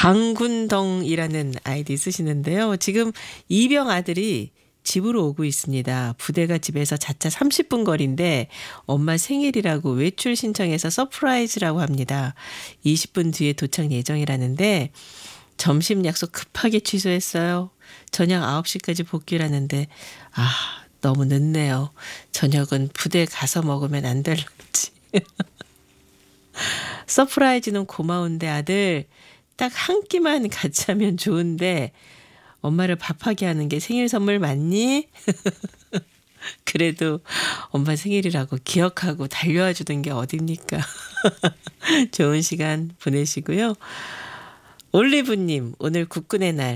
강군덩이라는 아이디 쓰시는데요. 지금 이병 아들이 집으로 오고 있습니다. 부대가 집에서 자차 30분 거리인데 엄마 생일이라고 외출 신청해서 서프라이즈라고 합니다. 20분 뒤에 도착 예정이라는데 점심 약속 급하게 취소했어요. 저녁 9시까지 복귀라는데 너무 늦네요. 저녁은 부대 가서 먹으면 안 될런지. 서프라이즈는 고마운데 아들 딱 한 끼만 같이 하면 좋은데 엄마를 밥하게 하는 게 생일 선물 맞니? 그래도 엄마 생일이라고 기억하고 달려와 주던 게 어딥니까? 좋은 시간 보내시고요. 올리브님 오늘 국군의 날.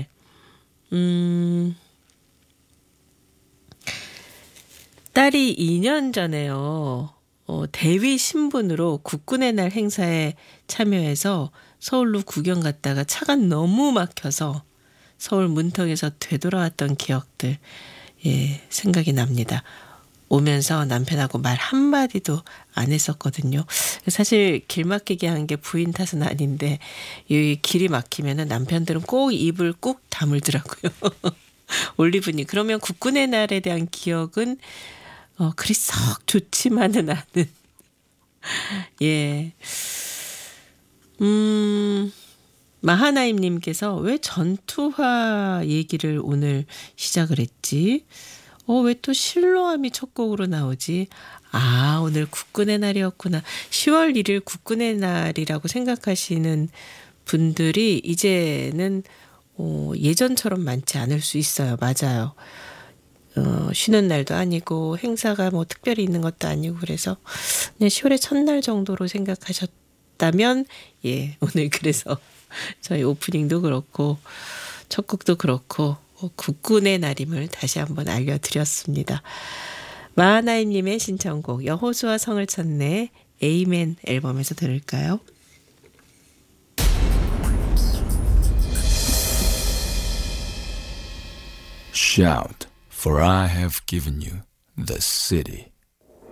딸이 2년 전에요. 대위 신분으로 국군의 날 행사에 참여해서 서울로 구경 갔다가 차가 너무 막혀서 서울 문턱에서 되돌아왔던 기억들 생각이 납니다. 오면서 남편하고 말 한마디도 안 했었거든요. 사실 길 막히게 한 게 부인 탓은 아닌데 이 길이 막히면 남편들은 꼭 입을 꾹 다물더라고요. 올리브님 그러면 국군의 날에 대한 기억은 그리 썩 좋지만은 않은 마하나임님께서 왜 전투화 얘기를 오늘 시작을 했지? 왜 또 실로암이 첫 곡으로 나오지? 오늘 국군의 날이었구나. 10월 1일 국군의 날이라고 생각하시는 분들이 이제는 예전처럼 많지 않을 수 있어요. 맞아요. 쉬는 날도 아니고 행사가 뭐 특별히 있는 것도 아니고 그래서 그냥 10월의 첫날 정도로 생각하셨다면 오늘 그래서 저희 오프닝도 그렇고 첫 곡도 그렇고 국군의 날임을 다시 한번 알려드렸습니다. 마하나임님의 신청곡 여호수아 성을 찾네 에이멘 앨범에서 들을까요? Shout, for I have given you the city.